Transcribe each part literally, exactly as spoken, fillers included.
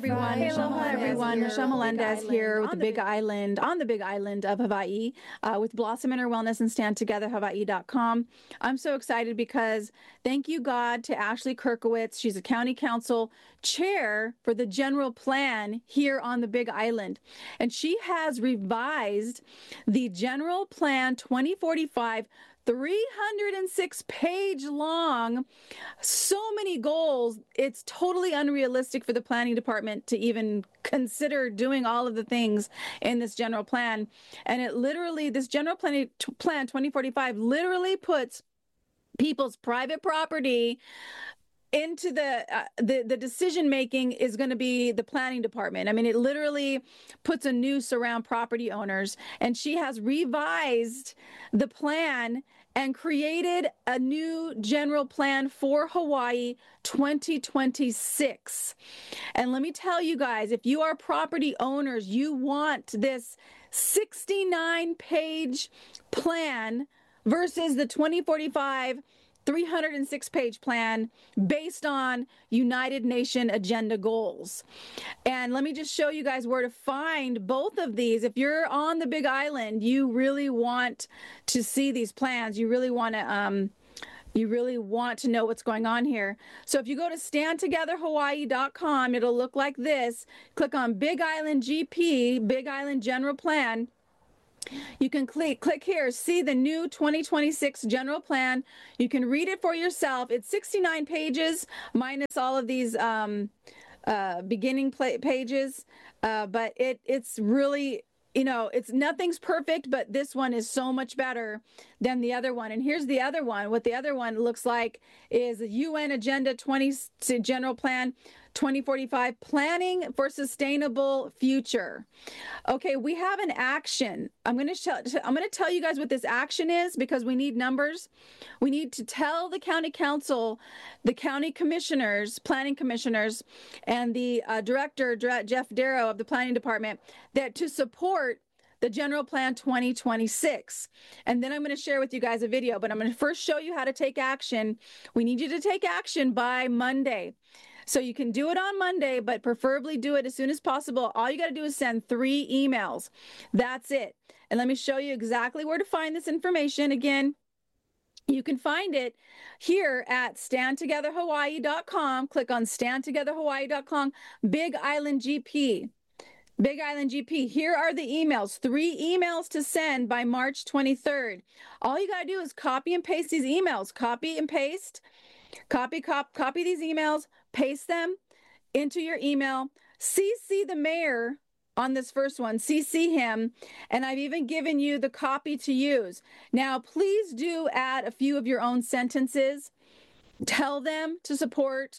Everyone, Michelle Aloha, Melendez everyone. here Michelle with Big Melendez here Island with on the the Big Island, on the Big Island of Hawaii, uh, with Blossom Inner Wellness and stand together hawaii dot com. I'm so excited because thank you, God, to Ashley Kirkowitz. She's a county council chair for the general plan here on the Big Island. And she has revised the general plan twenty forty-five, three hundred six page long, so many goals. It's totally unrealistic for the planning department to even consider doing all of the things in this general plan. And it literally, this general plan, plan twenty forty-five literally puts people's private property into the uh, the the decision making is going to be the planning department. I mean, it literally puts a noose around property owners, and she has revised the plan and created a new general plan for Hawaii twenty twenty-six. And let me tell you guys, if you are property owners, you want this sixty-nine page plan versus the twenty forty-five three hundred six page plan based on United Nation agenda goals. And let me just show you guys where to find both of these. If you're on the Big Island, you really want to see these plans. You really want to um, you really want to know what's going on here. So if you go to stand together hawaii dot com, it'll look like this. Click on Big Island G P, Big Island General Plan. You can click click here, see the new twenty twenty-six general plan. You can read it for yourself. It's sixty-nine pages minus all of these um, uh, beginning pages, uh, but it it's really, you know, it's nothing's perfect, but this one is so much better than the other one. And here's the other one. What the other one looks like is a U N Agenda twenty General Plan twenty forty-five, Planning for Sustainable Future. Okay, we have an action. I'm going to tell I'm going to tell you guys what this action is because we need numbers. We need to tell the county council, the county commissioners, planning commissioners, and the uh, director, Jeff Darrow of the planning department, that to support the general plan twenty twenty-six. And then I'm going to share with you guys a video, but I'm going to first show you how to take action. We need you to take action by Monday. So you can do it on Monday, but preferably do it as soon as possible. All you got to do is send three emails. That's it. And let me show you exactly where to find this information. Again, you can find it here at stand together hawaii dot com. Click on stand together hawaii dot com, Big Island G P. Big Island G P. Here are the emails. Three emails to send by March twenty-third. All you got to do is copy and paste these emails. Copy and paste. Copy, cop, copy these emails. Paste them into your email. C C the mayor on this first one. C C him. And I've even given you the copy to use. Now, please do add a few of your own sentences. Tell them to support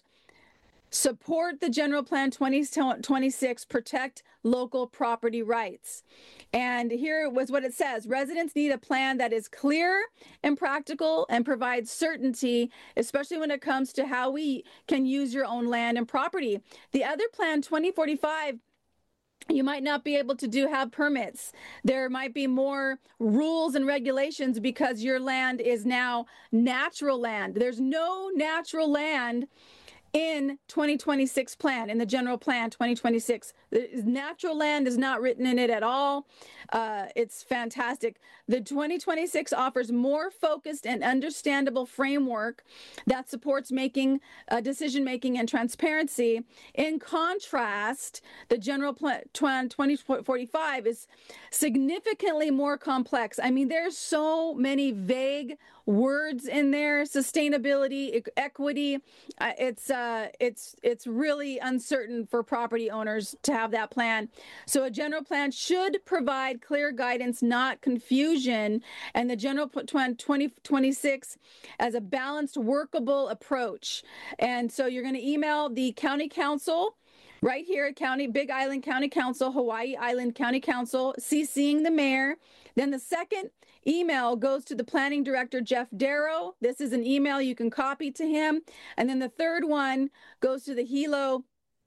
Support the General Plan twenty twenty-six, protect local property rights. And here was what it says. Residents need a plan that is clear and practical and provides certainty, especially when it comes to how we can use your own land and property. The other plan, twenty forty-five, you might not be able to do have permits. There might be more rules and regulations because your land is now natural land. There's no natural land in twenty twenty-six plan, in the general plan twenty twenty-six. Natural land is not written in it at all. Uh, it's fantastic. The twenty twenty-six offers more focused and understandable framework that supports making uh, decision making and transparency. In contrast, the general plan twenty forty-five is significantly more complex. I mean, there's so many vague words in there: sustainability, e- equity. Uh, it's uh, Uh, it's it's really uncertain for property owners to have that plan. So a general plan should provide clear guidance, not confusion, and the general plan twenty twenty-six as a balanced, workable approach. And so you're going to email the county council right here at County Big Island County Council, Hawaii Island County Council, CCing the mayor. Then the second email goes to the planning director, Jeff Darrow. This is an email you can copy to him. And then the third one goes to the Hilo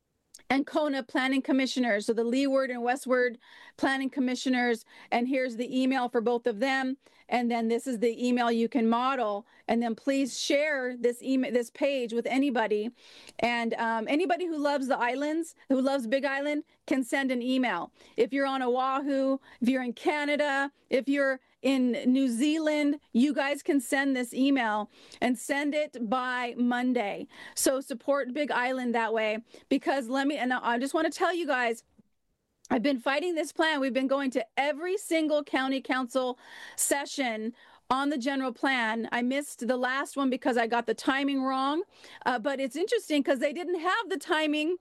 Ancona planning commissioners, so the Leeward and Westward planning commissioners, and here's the email for both of them, and then this is the email you can model, and then please share this email, this page with anybody, and um, anybody who loves the islands, who loves Big Island, can send an email. If you're on Oahu, if you're in Canada, if you're in New Zealand, you guys can send this email and send it by Monday. So support Big Island that way, because let me, and I just want to tell you guys, I've been fighting this plan. We've been going to every single county council session on the general plan. I missed the last one because I got the timing wrong, uh, but it's interesting because they didn't have the timing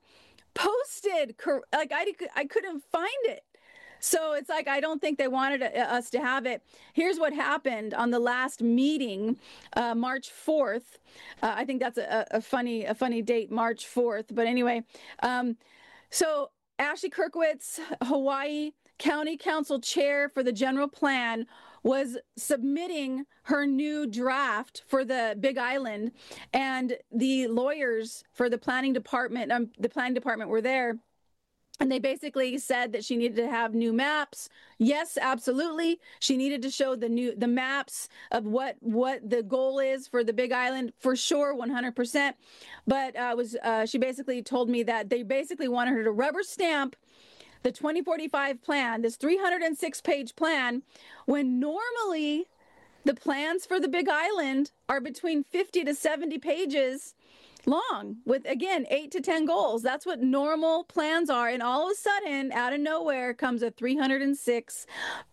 posted. Like I, I couldn't find it. So it's like, I don't think they wanted us to have it. Here's what happened on the last meeting, uh, March fourth. Uh, I think that's a, a funny, a funny date, March fourth. But anyway, um, so Ashley Kerkowitz, Hawaii County Council Chair for the general plan, was submitting her new draft for the Big Island, and the lawyers for the planning department, um, the planning department were there. And they basically said that she needed to have new maps. Yes, absolutely. She needed to show the new the maps of what what the goal is for the Big Island, for sure, one hundred percent. But uh, was uh, she basically told me that they basically wanted her to rubber stamp the twenty forty-five plan, this three hundred six page plan, when normally the plans for the Big Island are between fifty to seventy pages long, with, again, eight to ten goals. That's what normal plans are. And all of a sudden, out of nowhere, comes a three hundred six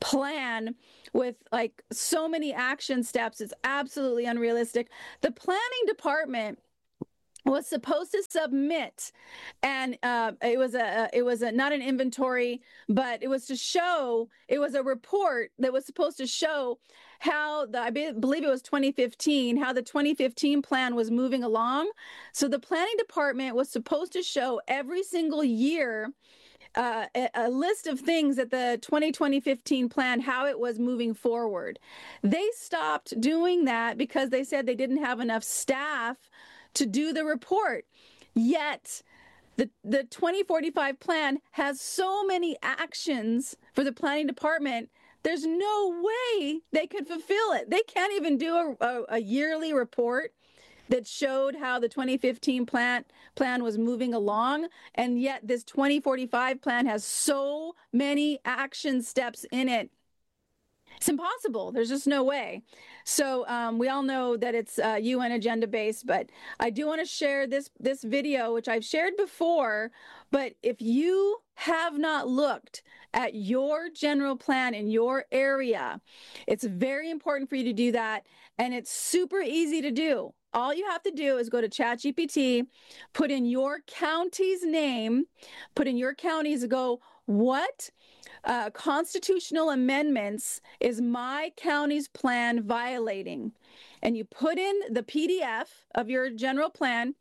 plan with like so many action steps. It's absolutely unrealistic. The planning department was supposed to submit, and uh, it was a it was a not an inventory, but it was to show, it was a report that was supposed to show how the, I believe it was twenty fifteen, how the twenty fifteen plan was moving along. So the planning department was supposed to show every single year uh, a, a list of things that the twenty twenty fifteen plan, how it was moving forward. They stopped doing that because they said they didn't have enough staff to do the report. Yet the, the twenty forty-five plan has so many actions for the planning department, there's no way they could fulfill it. They can't even do a, a, a yearly report that showed how the twenty fifteen plan, plan was moving along. And yet this twenty forty-five plan has so many action steps in it. It's impossible. There's just no way. So um, we all know that it's uh, U N agenda based, but I do want to share this this video, which I've shared before. But if you have not looked at your general plan in your area, it's very important for you to do that. And it's super easy to do. All you have to do is go to ChatGPT, put in your county's name, put in your counties, go, what Uh, constitutional amendments is my county's plan violating? And you put in the P D F of your general plan.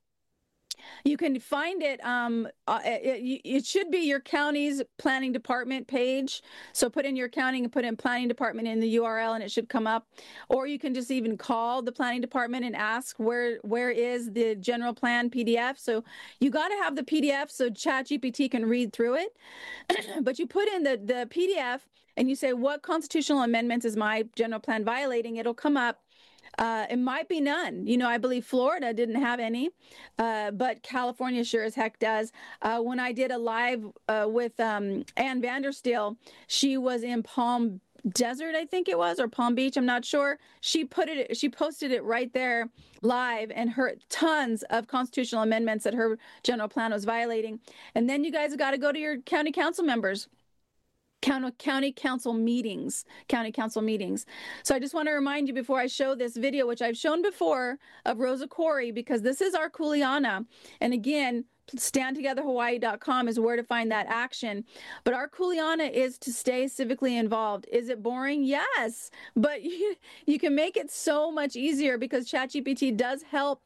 You can find it, um, uh, it, it should be your county's planning department page. So put in your county and put in planning department in the U R L and it should come up. Or you can just even call the planning department and ask where where is the general plan P D F. So you got to have the P D F so ChatGPT can read through it. But you put in the, the P D F and you say, what constitutional amendments is my general plan violating? It'll come up. Uh, it might be none. You know, I believe Florida didn't have any, uh, but California sure as heck does. Uh, when I did a live uh, with um, Ann Vandersteel, she was in Palm Desert, I think it was, or Palm Beach, I'm not sure. She put it, she posted it right there live, and her tons of constitutional amendments that her general plan was violating. And then you guys got to go to your county council members. County, county council meetings, county council meetings. So I just want to remind you before I show this video, which I've shown before, of Rosa Koire, because this is our Kuleana. And again, stand together hawaii dot com is where to find that action. But our Kuleana is to stay civically involved. Is it boring? Yes. But you, you can make it so much easier because ChatGPT does help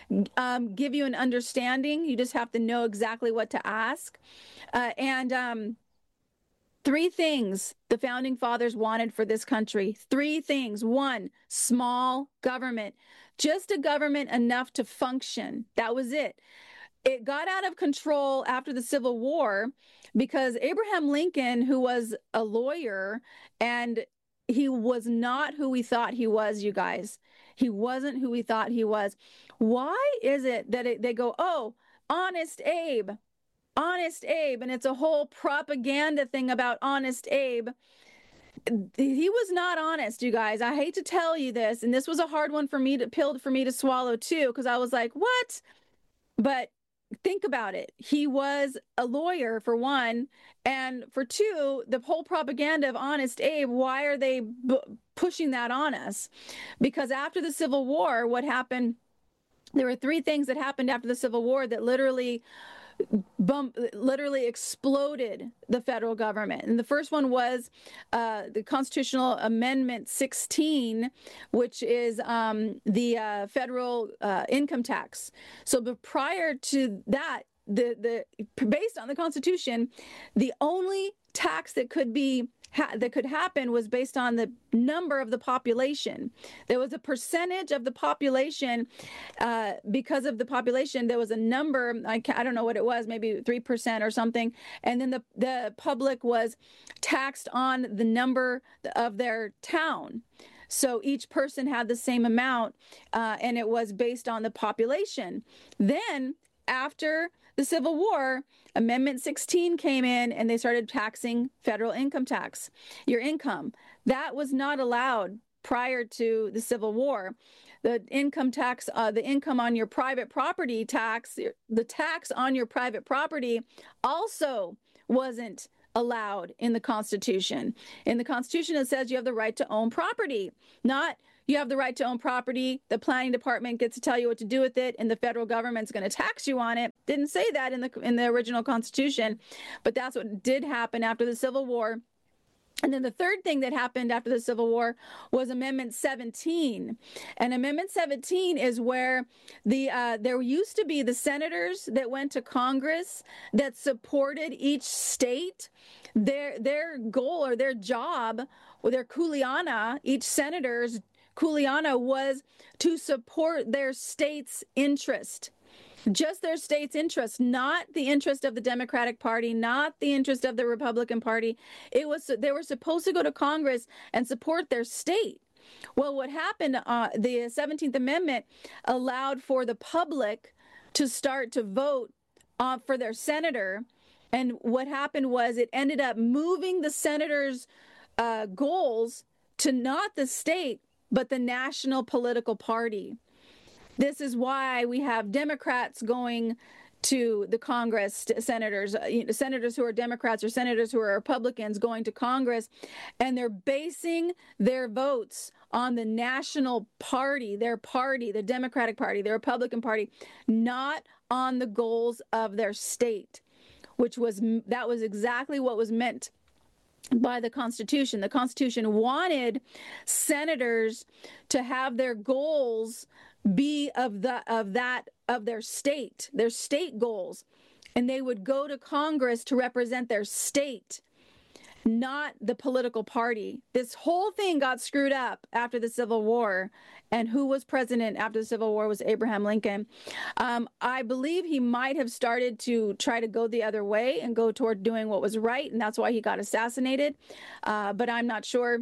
um, give you an understanding. You just have to know exactly what to ask. Uh, and, um, Three things the founding fathers wanted for this country. Three things. One, small government. Just a government enough to function. That was it. it got out of control after the Civil War because Abraham Lincoln, who was a lawyer, and he was not who we thought he was, you guys. He wasn't who we thought he was. Why is it that it, they go, oh, Honest Abe, Honest Abe, and it's a whole propaganda thing about Honest Abe. He was not honest, you guys. I hate to tell you this, and this was a hard one for me to pill for me to swallow too, because I was like, what? But think about it. He was a lawyer, for one, and for two, the whole propaganda of Honest Abe, why are they b- pushing that on us? Because after the Civil War, what happened? There were three things that happened after the Civil War that literally bump, literally exploded the federal government. And the first one was uh, the Constitutional Amendment sixteen, which is um, the uh, federal uh, income tax. So, but prior to that, the the based on the Constitution, the only tax that could be Ha- that could happen was based on the number of the population. There was a percentage of the population, uh, because of the population, there was a number, I, I don't know what it was, maybe three percent or something. And then the, the public was taxed on the number of their town. So each person had the same amount, uh, and it was based on the population. Then after the Civil War, Amendment sixteen came in and they started taxing federal income tax, your income. That was not allowed prior to the Civil War. The income tax, uh, the income on your private property tax, the tax on your private property also wasn't allowed in the Constitution. In the Constitution, it says you have the right to own property, not you have the right to own property. The planning department gets to tell you what to do with it, and the federal government's going to tax you on it. Didn't say that in the in the original Constitution, but that's what did happen after the Civil War. And then the third thing that happened after the Civil War was Amendment seventeen. And Amendment seventeen is where the uh, there used to be the senators that went to Congress that supported each state. Their their goal or their job or their kuleana, each senator's kuleana was to support their state's interest. Just their state's interest, not the interest of the Democratic Party, not the interest of the Republican Party. It was they were supposed to go to Congress and support their state. Well, what happened, uh, the seventeenth Amendment allowed for the public to start to vote uh, for their senator. And what happened was it ended up moving the senator's uh, goals to not the state, but the national political party. This is why we have Democrats going to the Congress, senators, you know, senators who are Democrats or senators who are Republicans going to Congress, and they're basing their votes on the national party, their party, the Democratic Party, the Republican Party, not on the goals of their state, which was, that was exactly what was meant by the Constitution. The Constitution wanted senators to have their goals be of the of that of their state, their state goals, and they would go to Congress to represent their state, not the political party. This whole thing got screwed up after the Civil War, and who was president after the Civil War was Abraham Lincoln. Um, I believe he might have started to try to go the other way and go toward doing what was right, and that's why he got assassinated, uh, but I'm not sure.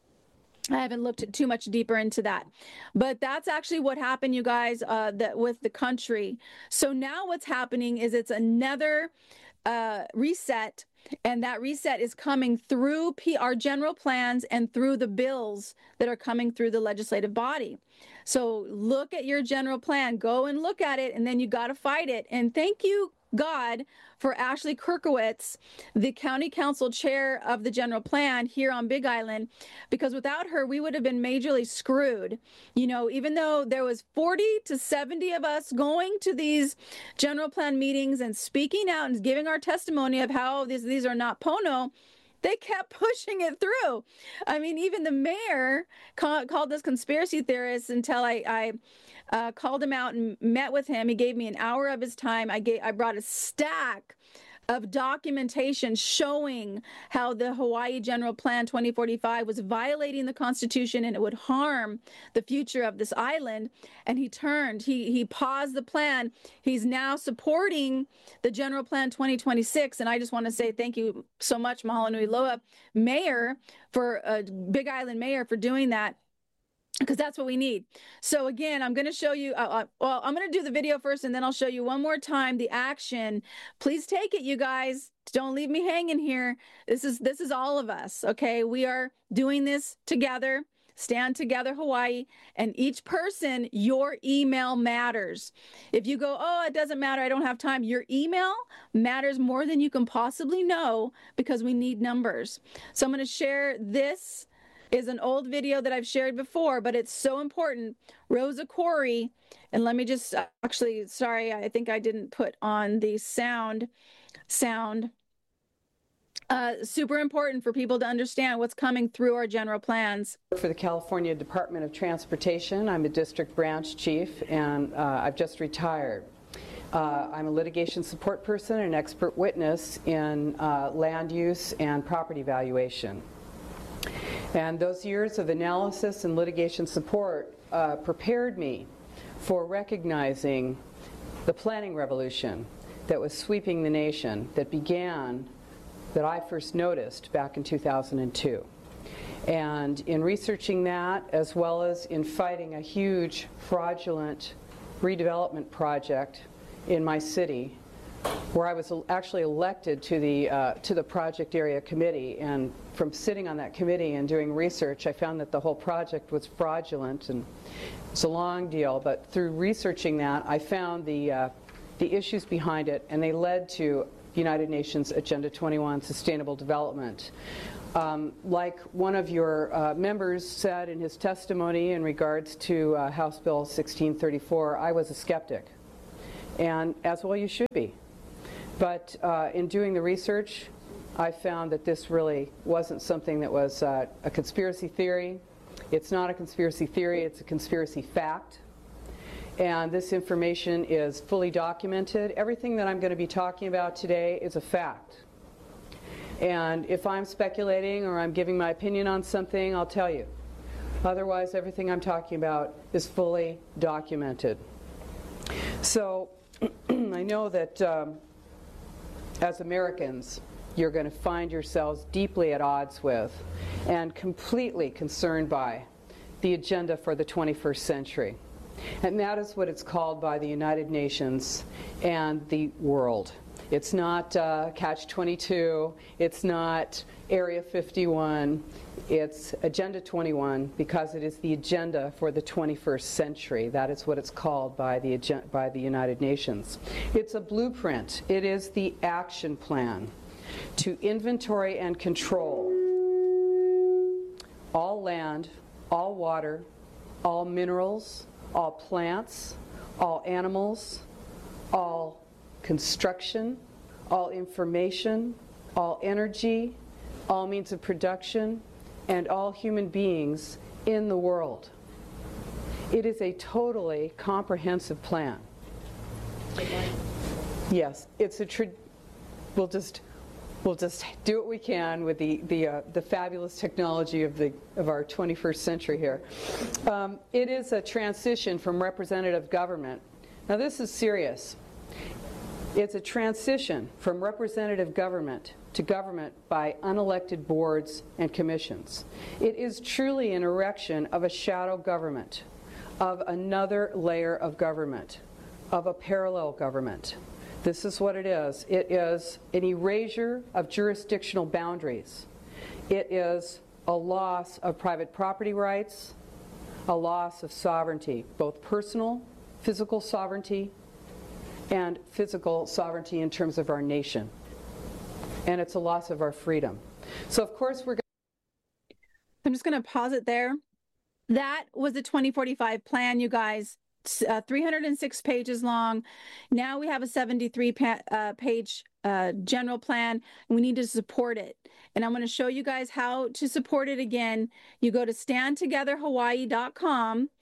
I haven't looked too much deeper into that, but that's actually what happened, you guys, uh, that with the country. So now what's happening is it's another uh, reset, and that reset is coming through P- our general plans and through the bills that are coming through the legislative body. So look at your general plan, go and look at it, and then you got to fight it. And thank you, God, for Ashley Kerkowitz, the county council chair of the general plan here on Big Island, because without her, we would have been majorly screwed. You know, even though there was forty to seventy of us going to these general plan meetings and speaking out and giving our testimony of how these, these are not Pono, they kept pushing it through. I mean, even the mayor call, called us conspiracy theorists until I, I uh, called him out and met with him. He gave me an hour of his time. I gave, I brought a stack of documentation showing how the Hawaii General Plan twenty forty-five was violating the Constitution and it would harm the future of this island. And he turned, he he paused the plan. He's now supporting the General Plan twenty twenty-six. And I just want to say thank you so much, Mahalo Nui Loa Mayor, for uh, Big Island Mayor, for doing that, because that's what we need. So again, I'm going to show you, uh, uh, well, I'm going to do the video first, and then I'll show you one more time the action. Please take it, you guys. Don't leave me hanging here. This is, this is all of us, okay? We are doing this together. Stand Together Hawaii, and each person, your email matters. If you go, oh, it doesn't matter, I don't have time, your email matters more than you can possibly know, because we need numbers. So I'm going to share this. Is an old video that I've shared before, but it's so important. Rosa Corey, and let me just, actually, sorry, I think I didn't put on the sound, sound. Uh, super important for people to understand what's coming through our general plans. For the California Department of Transportation, I'm a district branch chief, and uh, I've just retired. Uh, I'm a litigation support person and an expert witness in uh, land use and property valuation. And those years of analysis and litigation support uh, prepared me for recognizing the planning revolution that was sweeping the nation, that began, that I first noticed back in two thousand two. And in researching that, as well as in fighting a huge fraudulent redevelopment project in my city, where I was actually elected to the uh, to the project area committee, and from sitting on that committee and doing research, I found that the whole project was fraudulent, and it's a long deal. But through researching that, I found the uh, the issues behind it, and they led to United Nations Agenda twenty-one, Sustainable Development. Um, like one of your uh, members said in his testimony in regards to uh, House Bill sixteen thirty-four, I was a skeptic, and as well you should be. But uh, in doing the research, I found that this really wasn't something that was uh, a conspiracy theory. It's not a conspiracy theory, it's a conspiracy fact. And this information is fully documented. Everything that I'm going to be talking about today is a fact. And if I'm speculating or I'm giving my opinion on something, I'll tell you. Otherwise, everything I'm talking about is fully documented. So I know that um, as Americans, you're going to find yourselves deeply at odds with and completely concerned by the agenda for the twenty-first century. And that is what it's called by the United Nations and the world. It's not uh, Catch twenty-two, it's not Area fifty-one, it's Agenda twenty-one, because it is the agenda for the twenty-first century. That is what it's called by the, by the United Nations. It's a blueprint. It is the action plan to inventory and control all land, all water, all minerals, all plants, all animals, all construction, all information, all energy, all means of production, and all human beings in the world. It is a totally comprehensive plan. Yes, it's a tra- we'll just we'll just do what we can with the the uh, the fabulous technology of the of our twenty-first century here. Um, it is a transition from representative government. Now this is serious. It's a transition from representative government to government by unelected boards and commissions. It is truly an erection of a shadow government, of another layer of government, of a parallel government. This is what it is. It is an erasure of jurisdictional boundaries. It is a loss of private property rights, a loss of sovereignty, both personal, physical sovereignty, and physical sovereignty in terms of our nation. And it's a loss of our freedom. So of course we're going to... I'm just going to pause it there. That was the twenty forty-five plan, you guys. Uh, three hundred six pages long. Now we have a seventy-three pa uh, page uh, general plan, and we need to support it. And I'm going to show you guys how to support it again. You go to stand together hawaii dot com,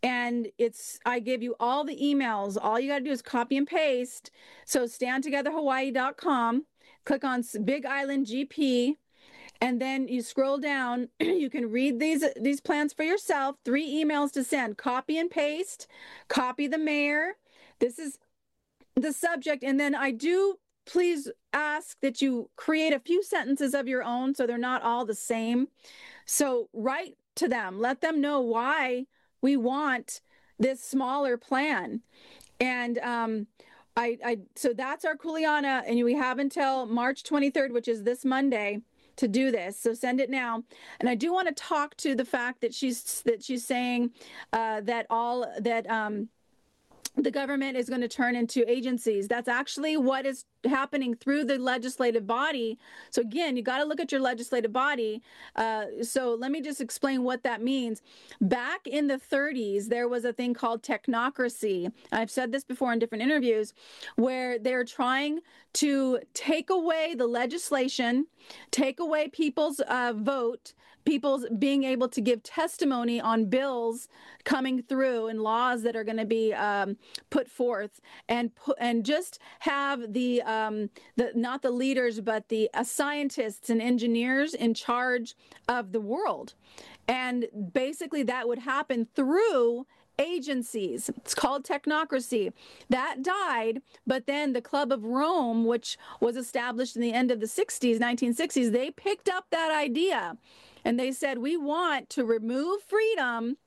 And it's, I give you all the emails. All you got to do is copy and paste. So stand together hawaii dot com, click on Big Island G P, and then you scroll down. You can read these, these plans for yourself. Three emails to send. Copy and paste, copy the mayor. This is the subject. And then I do please ask that you create a few sentences of your own so they're not all the same. So write to them, let them know why we want this smaller plan. And um, I, I, so that's our Kuleana, and we have until March twenty-third, which is this Monday, to do this. So send it now. And I do want to talk to the fact that she's that she's saying uh, that all that um, the government is going to turn into agencies. That's actually what is happening through the legislative body. So again, you got to look at your legislative body. Uh, so let me just explain what that means. Back in the thirties, there was a thing called technocracy. I've said this before in different interviews, where they're trying to take away the legislation, take away people's uh, vote, people's being able to give testimony on bills coming through and laws that are going to be um, put forth, and put, and just have the um, the not the leaders but the uh, scientists and engineers in charge of the world. And basically that would happen through agencies. It's called technocracy. That died, but then the Club of Rome, which was established in the end of the sixties, nineteen sixties, they picked up that idea. And they said, we want to remove freedom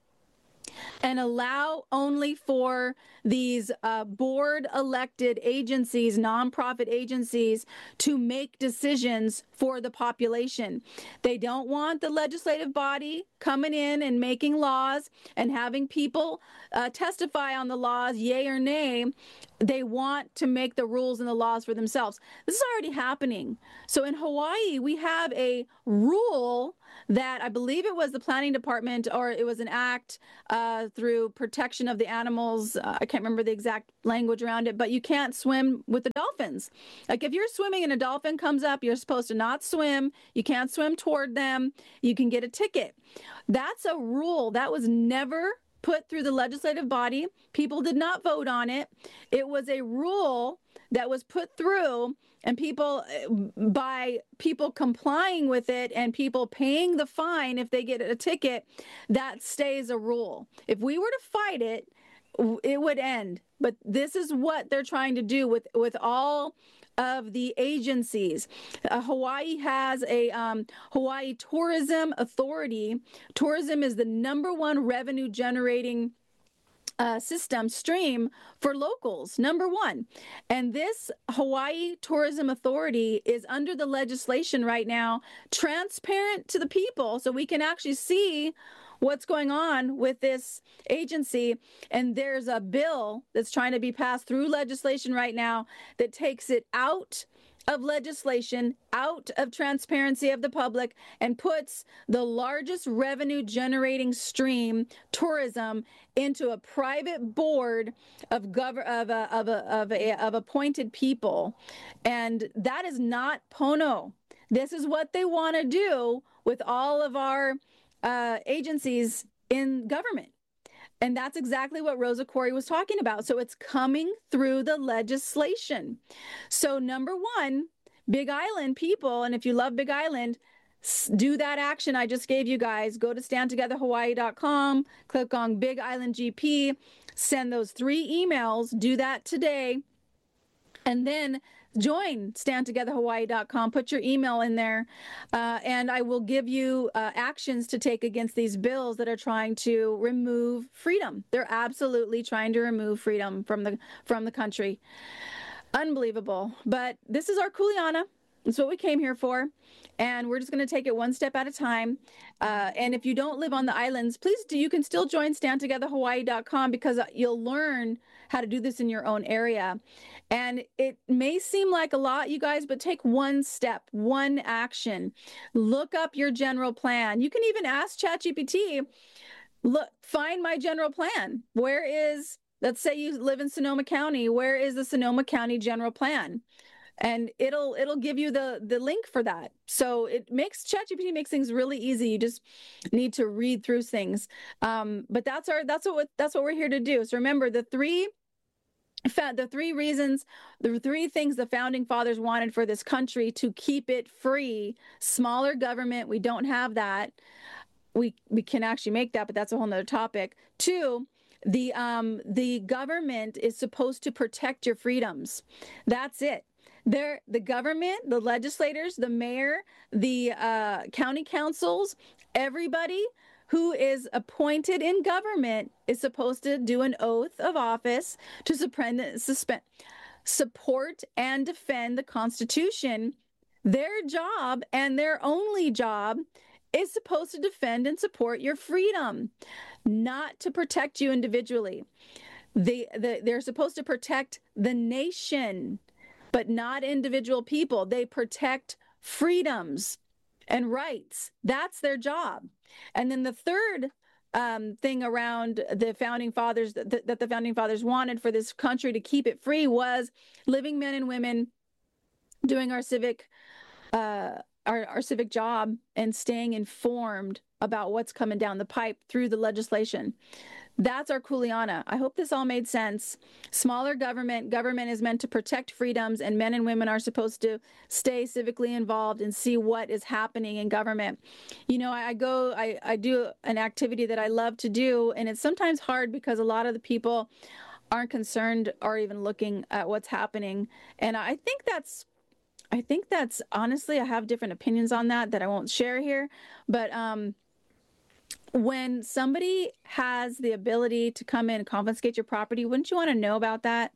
and allow only for these uh, board elected agencies, nonprofit agencies, to make decisions for the population. They don't want the legislative body coming in and making laws and having people uh, testify on the laws, yay or nay. They want to make the rules and the laws for themselves. This is already happening. So in Hawaii, we have a rule that I believe it was the planning department, or it was an act uh, through protection of the animals. Uh, I can't remember the exact language around it, but you can't swim with the dolphins. Like if you're swimming and a dolphin comes up, you're supposed to not swim. You can't swim toward them. You can get a ticket. That's a rule that was never put through the legislative body. People did not vote on it. It was a rule that was put through, and people, by people complying with it and people paying the fine if they get a ticket, that stays a rule. If we were to fight it, it would end. But this is what they're trying to do with, with all of the agencies. Uh, Hawaii has a um, Hawaii Tourism Authority. Tourism is the number one revenue generating uh, system stream for locals, number one. And this Hawaii Tourism Authority is under the legislation right now, transparent to the people, so we can actually see what's going on with this agency. And there's a bill that's trying to be passed through legislation right now that takes it out of legislation, out of transparency of the public, and puts the largest revenue generating stream, tourism, into a private board of gov- of a, of a, of a, of appointed people. And that is not Pono. This is what they want to do with all of our uh, agencies in government. And that's exactly what Rosa Koire was talking about. So it's coming through the legislation. So number one, Big Island people, and if you love Big Island, do that action I just gave you guys. Go to stand together hawaii dot com, click on Big Island G P, send those three emails, do that today, and then join stand together hawaii dot com, put your email in there, uh, and I will give you uh, actions to take against these bills that are trying to remove freedom. They're absolutely trying to remove freedom from the from the country. Unbelievable. But this is our Kuleana. It's what we came here for. And we're just going to take it one step at a time. Uh, and if you don't live on the islands, please do. You can still join stand together hawaii dot com, because you'll learn how to do this in your own area. And it may seem like a lot, you guys, but take one step, one action. Look up your general plan. You can even ask ChatGPT, look, find my general plan. Where is, let's say you live in Sonoma County, where is the Sonoma County general plan? and it'll it'll give you the the link for that. So it makes ChatGPT makes things really easy. You just need to read through things. Um, but that's our that's what that's what we're here to do. So remember the three the three reasons, the three things the founding fathers wanted for this country to keep it free. Smaller government, we don't have that. We we can actually make that, but that's a whole nother topic. Two, the um the government is supposed to protect your freedoms. That's it. They're, the government, the legislators, the mayor, the uh, county councils, everybody who is appointed in government is supposed to do an oath of office to suspend, suspend, support and defend the Constitution. Their job, and their only job, is supposed to defend and support your freedom, not to protect you individually. They, the, they're supposed to protect the nation, but not individual people. They protect freedoms and rights. That's their job. And then the third um, thing around the founding fathers that, that the founding fathers wanted for this country to keep it free was living men and women doing our civic uh, our, our civic job and staying informed about what's coming down the pipe through the legislation. That's our Kuleana. I hope this all made sense. Smaller government. Government is meant to protect freedoms, and men and women are supposed to stay civically involved and see what is happening in government. You know, I, I go, I, I do an activity that I love to do, and it's sometimes hard because a lot of the people aren't concerned or even looking at what's happening. And I think that's, I think that's, honestly, I have different opinions on that that I won't share here, but, um, when somebody has the ability to come in and confiscate your property, wouldn't you want to know about that?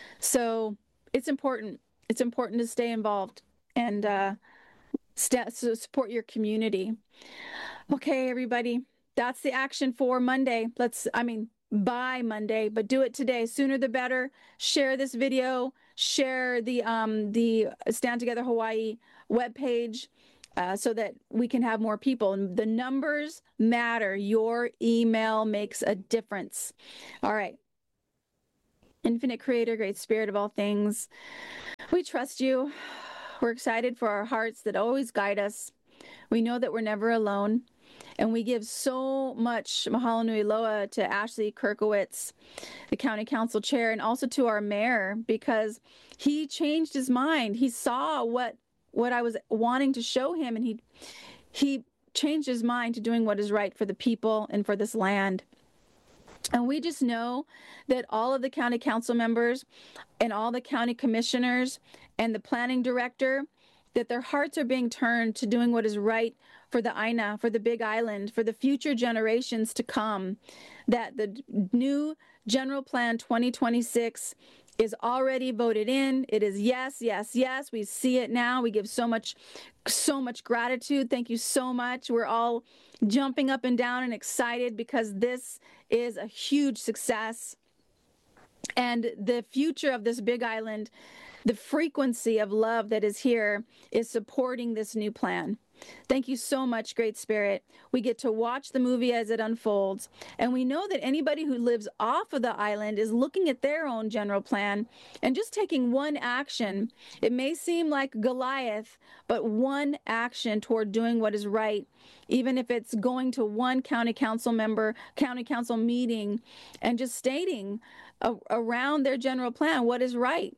So it's important. It's important to stay involved and uh, st- so support your community. Okay, everybody, that's the action for Monday. Let's, I mean, by Monday, but do it today. Sooner the better. Share this video. Share the um, the Stand Together Hawaii webpage. Uh, so that we can have more people. And the numbers matter. Your email makes a difference. All right. Infinite Creator, Great Spirit of all things, we trust you. We're excited for our hearts that always guide us. We know that we're never alone. And we give so much mahalo nui loa to Ashley Kerkowitz, the county council chair, and also to our mayor, because he changed his mind. He saw what what I was wanting to show him, and he he changed his mind to doing what is right for the people and for this land. And we just know that all of the county council members and all the county commissioners and the planning director, that their hearts are being turned to doing what is right for the Aina, for the Big Island, for the future generations to come, that the new General Plan twenty twenty-six is already voted in. It is yes, yes, yes. We see it now. We give so much, so much gratitude. Thank you so much. We're all jumping up and down and excited because this is a huge success. And the future of this Big Island, the frequency of love that is here, is supporting this new plan. Thank you so much, Great Spirit. We get to watch the movie as it unfolds. And we know that anybody who lives off of the island is looking at their own general plan and just taking one action. It may seem like Goliath, but one action toward doing what is right, even if it's going to one county council member, county council meeting, and just stating a, around their general plan what is right.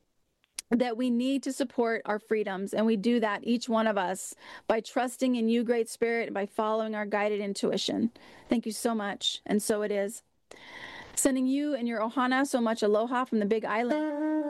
That we need to support our freedoms, and we do that, each one of us, by trusting in you, Great Spirit, and by following our guided intuition. Thank you so much, and so it is. Sending you and your ohana so much aloha from the Big Island.